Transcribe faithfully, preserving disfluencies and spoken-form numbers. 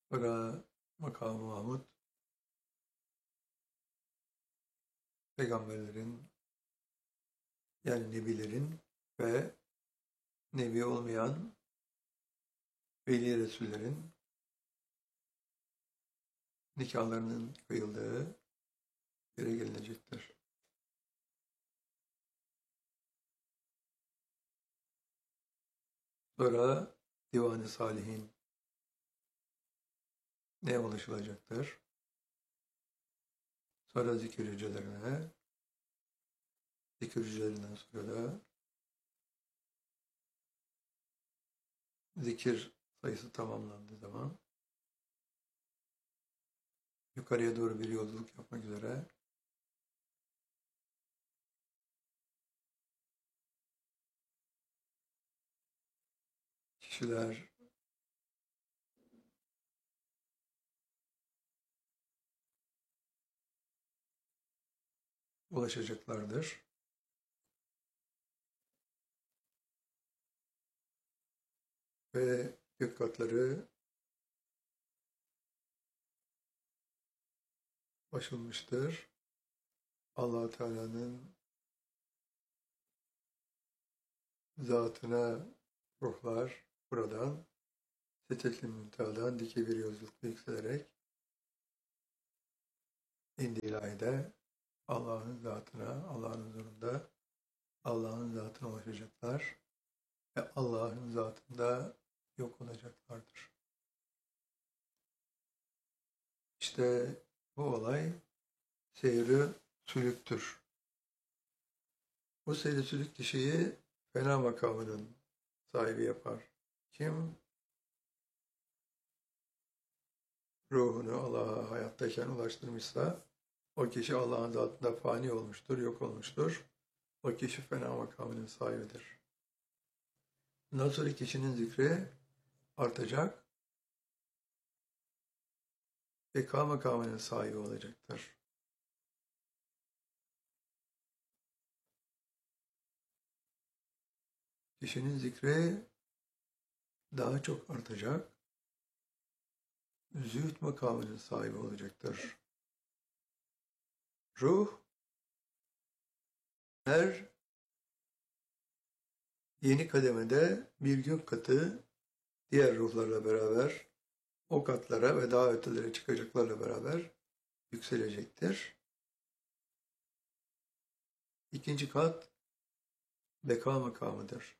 Sonra makamı Mahmud, peygamberlerin yani nebilerin ve nebi olmayan veli resullerin nikahlarının kıyıldığı yere gelinecektir. Sonra Divan-ı Salihin ne ulaşılacaktır? Sonra zikir hücrelerine, zikir hücrelerinden sonra da zikir sayısı tamamlandığı zaman yukarıya doğru bir yolculuk yapmak üzere kişiler ulaşacaklardır. Ve gök katları açılmıştır. Allah Teala'nın zatına ruhlar buradan Sidet-i Münteha'dan dike bir yolculukla yükselerek indi ilahide Allah'ın zatına, Allah'ın huzurunda Allah'ın zatına ulaşacaklar ve Allah'ın zatında yok olacaklardır. İşte bu olay seyri sülüktür. Bu seyri sülük kişiyi fena makamının sahibi yapar. Kim ruhunu Allah'a hayattayken ulaştırmışsa o kişi Allah'ın zatında fani olmuştur, yok olmuştur. O kişi fena makamının sahibidir. Bundan sonra kişinin zikri artacak, beka makamının sahibi olacaktır. Kişinin zikri daha çok artacak, zühd makamının sahibi olacaktır. Ruh, her yeni kademede bir gök katı diğer ruhlarla beraber o katlara ve daha ötelere çıkacaklarla beraber yükselecektir. İkinci kat beka makamıdır.